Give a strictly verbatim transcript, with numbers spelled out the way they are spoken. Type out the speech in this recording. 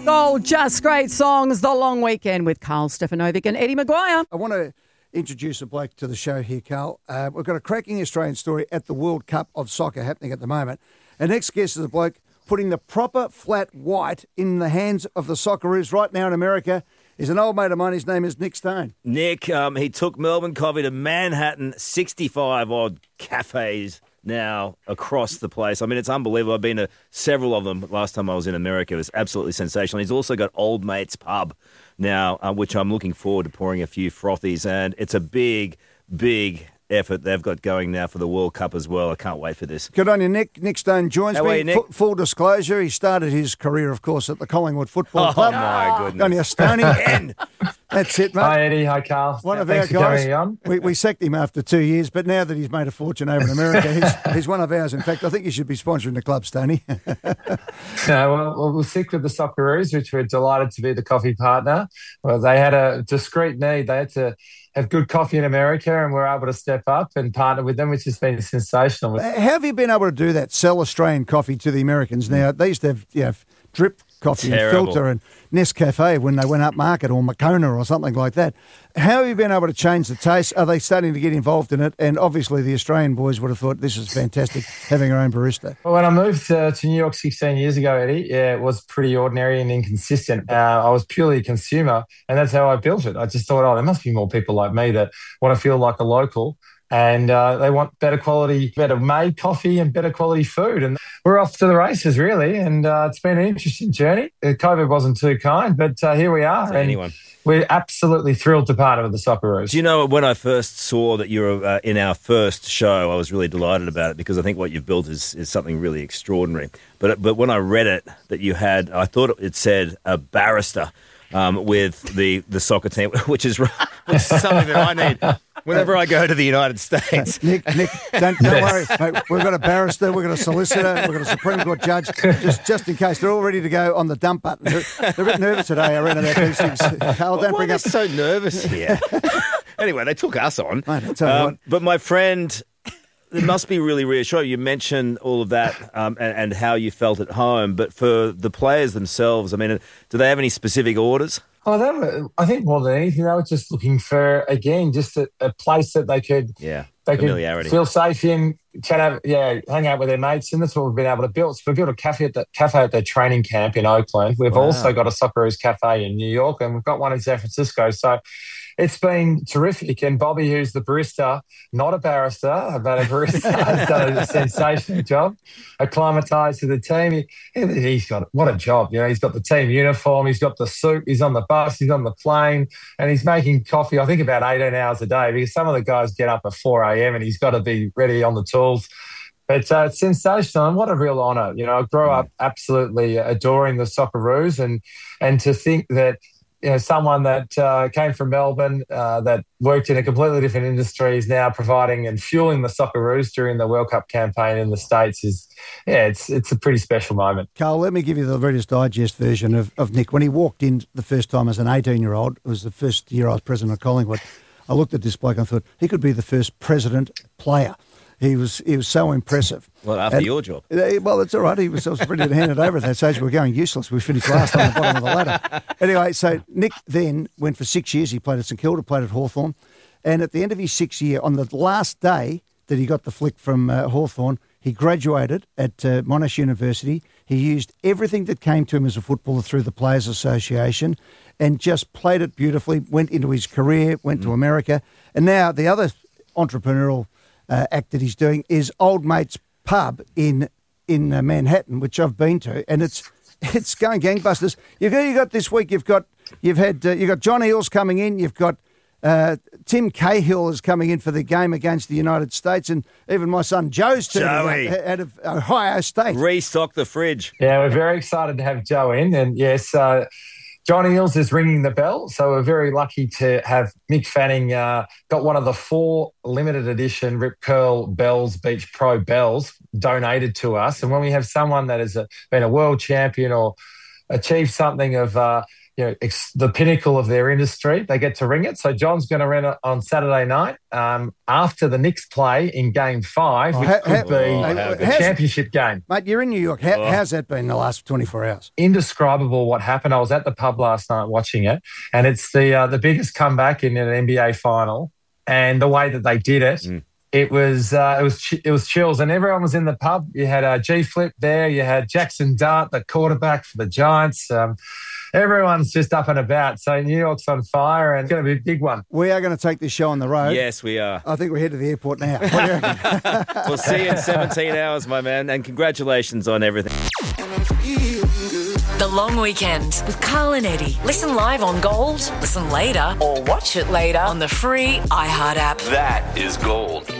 Gold, Just Great Songs, The Long Weekend with Carl Stefanovic and Eddie Maguire. I want to introduce a bloke to the show here, Carl. Uh, we've got a cracking Australian story at the World Cup of Soccer happening at the moment. Our next guest is a bloke putting the proper flat white in the hands of the Socceroos right now in America. He's an old mate of mine. His name is Nick Stone. Nick, um, he took Melbourne coffee to Manhattan, sixty-five odd cafes now across the place. I mean, it's unbelievable. I've been to several of them last time I was in America. It was absolutely sensational. He's also got Old Mate's Pub now, uh, which I'm looking forward to pouring a few frothies. And it's a big, big effort they've got going now for the World Cup as well. I can't wait for this. Good on you, Nick. Nick Stone joins How me. are you, Nick? F- full disclosure, he started his career, of course, at the Collingwood Football Oh, Club. my goodness. Good on you, Stoney. Again. That's it, mate. Hi, Eddie. Hi, Carl. One of Thanks our for guys. coming on. We, we sacked him after two years, but now that he's made a fortune over in America, he's, he's one of ours. In fact, I think you should be sponsoring the club, Stoney. No, well, well, we'll stick with the Socceroos, which we're delighted to be the coffee partner. Well, they had a discreet need. They had to have good coffee in America, and we're able to step up and partner with them, which has been sensational. How have you been able to do that, sell Australian coffee to the Americans? Now, they used to have, you know, drip coffee Terrible. and filter and Nescafe when they went up market, or Moccona or something like that. How have you been able to change the taste? Are they starting to get involved in it? And obviously the Australian boys would have thought this is fantastic, having our own barista. Well, when I moved uh, to New York sixteen years ago, Eddie, yeah, it was pretty ordinary and inconsistent. Uh, I was purely a consumer, and that's how I built it. I just thought, oh, there must be more people like me that want to feel like a local. And uh, they want better quality, better made coffee and better quality food. And we're off to the races, really. And uh, it's been an interesting journey. Uh, COVID wasn't too kind, but uh, here we are. To and anyone. We're absolutely thrilled to partner with the Socceroos. Do you know, when I first saw that you were uh, in our first show, I was really delighted about it because I think what you've built is, is something really extraordinary. But but when I read it, that you had, I thought it said a barrister um, with the, the soccer team, which is, which is something that I need whenever I go to the United States. Nick, Nick, don't, don't worry, mate. We've got a barrister, we've got a solicitor, we've got a Supreme Court judge, just just in case. They're all ready to go on the dump button. They're, they're a bit nervous today around about these things. Carl, don't Why bring are up... they so nervous here? Anyway, they took us on. Mate, I tell you Um, what. but my friend, it must be really reassuring. You mentioned all of that um, and, and how you felt at home, but for the players themselves, I mean, do they have any specific orders? Oh, they were, I think more than anything, they were just looking for, again, just a, a place that they could Yeah, they familiarity. could feel safe in, chat, have, yeah, hang out with their mates, and that's what we've been able to build. So we've built a cafe at the cafe at their training camp in Oakland. We've Wow. also got a Socceroos cafe in New York, and we've got one in San Francisco. So it's been terrific. And Bobby, who's the barista, not a barrister, but a barista, has done a sensational job, acclimatised to the team. He, he's got, what a job. You know, he's got the team uniform, he's got the suit, he's on the bus, he's on the plane, and he's making coffee, I think, about eighteen hours a day, because some of the guys get up at four a.m. and he's got to be ready on the tools. But uh, it's sensational, and what a real honour. You know, I grew up absolutely adoring the Socceroos, and and to think that, you know, someone that uh, came from Melbourne, uh, that worked in a completely different industry, is now providing and fueling the Socceroos during the World Cup campaign in the States. Is yeah, it's it's a pretty special moment. Carl, let me give you the Reader's Digest version of, of Nick. When he walked in the first time as an eighteen-year-old, it was the first year I was president of Collingwood, I looked at this bloke and I thought, he could be the first president player. He was he was so impressive. Well, after And- your job. Uh, Well, it's all right. He was, I was ready to hand it over at that stage. We were going useless. We finished last on the bottom of the ladder. Anyway, so Nick then went for six years. He played at St Kilda, played at Hawthorn. And at the end of his sixth year, on the last day that he got the flick from uh, Hawthorn, he graduated at uh, Monash University. He used everything that came to him as a footballer through the Players Association and just played it beautifully, went into his career, went mm. to America. And now the other entrepreneurial uh, act that he's doing is Old Mate's Pub in in uh, Manhattan, which I've been to, and it's it's going gangbusters. You've got, you got this week. You've got you've had uh, you've got John Eales coming in. You've got uh, Tim Cahill is coming in for the game against the United States, and even my son Joe's turning Joey. up out of Ohio State. Restock the fridge. Yeah, we're very excited to have Joe in, and yes, uh, John Eales is ringing the bell, so we're very lucky to have Mick Fanning uh, got one of the four limited edition Rip Curl Bells Beach Pro bells donated to us. And when we have someone that has a, been a world champion or achieved something of uh, you know, ex- the pinnacle of their industry. They get to ring it. So John's going to ring it on Saturday night um, after the Knicks play in Game Five, Oh, which ha- could ha- be oh, the how's- championship game. Mate, you're in New York. How, Oh. How's that been the last twenty-four hours? Indescribable what happened. I was at the pub last night watching it, and it's the uh, the biggest comeback in an N B A final. And the way that they did it, Mm. it was uh, it was ch- it was chills, and everyone was in the pub. You had uh, G Flip there, you had Jackson Dart, the quarterback for the Giants. Um, everyone's just up and about. So New York's on fire, and it's going to be a big one. We are going to take this show on the road. Yes, we are. I think we're headed to the airport now. What do you reckon? We'll see you in seventeen hours, my man, and congratulations on everything. The Long Weekend with Carl and Eddie. Listen live on Gold, listen later, or watch it later on the free iHeart app. That is gold.